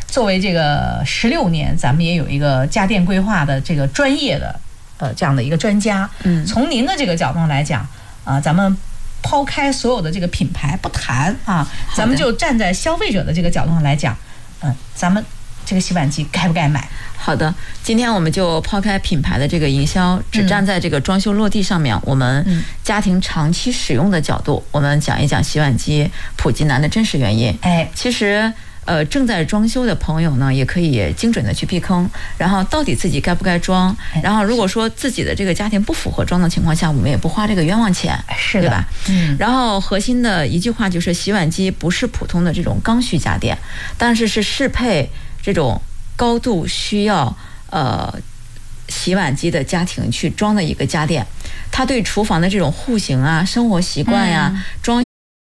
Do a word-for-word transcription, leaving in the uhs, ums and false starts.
作为这个十六年，咱们也有一个家电规划的这个专业的呃这样的一个专家。 嗯， 从您的这个角度来讲啊、呃，咱们抛开所有的这个品牌不谈啊，咱们就站在消费者的这个角度上来讲，嗯、呃，咱们这个洗碗机该不该买？ 好的，今天我们就抛开品牌的这个营销，只站在这个装修落地上面，嗯、我们家庭长期使用的角度，我们讲一讲洗碗机普及难的真实原因。 哎， 其实。呃，正在装修的朋友呢，也可以精准的去避坑，然后到底自己该不该装，然后如果说自己的这个家庭不符合装的情况下，我们也不花这个冤枉钱， 是对吧？ 嗯。 然后核心的一句话就是，洗碗机不是普通的这种刚需家电，但是是适配这种高度需要呃洗碗机的家庭去装的一个家电，它对厨房的这种户型啊、生活习惯呀、嗯、装。